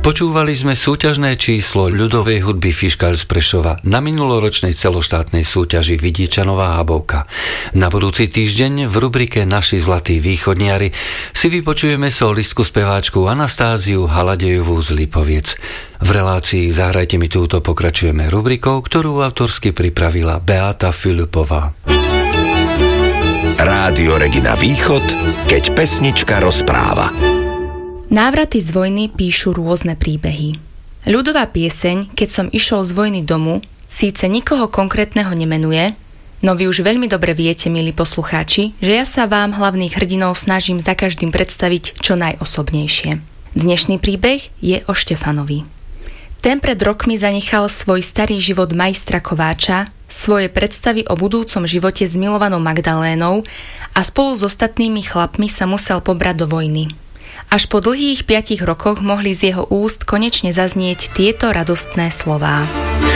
Počúvali sme súťažné číslo ľudovej hudby Fiškal z Prešova na minuloročnej celoštátnej súťaži Vidičanová Hábovka. Na budúci týždeň v rubrike Naši zlatí východniari si vypočujeme solistku speváčku Anastáziu Haladejovú z Lipoviec. V relácii Zahrajte mi túto pokračujeme rubrikou, ktorú autorsky pripravila Beáta Filipová. Rádio Regina Východ, keď pesnička rozpráva. Návraty z vojny píšu rôzne príbehy. Ľudová pieseň Keď som išiel z vojny domu síce nikoho konkrétneho nemenuje, no vy už veľmi dobre viete, milí poslucháči, že ja sa vám hlavných hrdinov snažím za každým predstaviť čo najosobnejšie. Dnešný príbeh je o Štefanovi. Ten pred rokmi zanechal svoj starý život majstra kováča, svoje predstavy o budúcom živote s milovanou Magdalénou a spolu s ostatnými chlapmi sa musel pobrať do vojny. Až po dlhých 5 rokoch mohli z jeho úst konečne zaznieť tieto radostné slová.